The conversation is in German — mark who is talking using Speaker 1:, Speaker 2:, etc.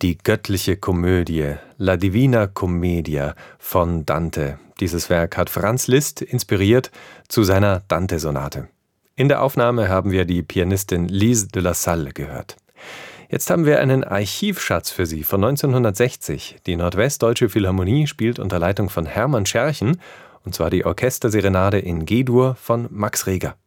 Speaker 1: Die göttliche Komödie, La Divina Commedia von Dante. Dieses Werk hat Franz Liszt inspiriert zu seiner Dante-Sonate. In der Aufnahme haben wir die Pianistin Lise de la Salle gehört. Jetzt haben wir einen Archivschatz für Sie von 1960. Die Nordwestdeutsche Philharmonie spielt unter Leitung von Hermann Scherchen, und zwar die Orchesterserenade in G-Dur von Max Reger.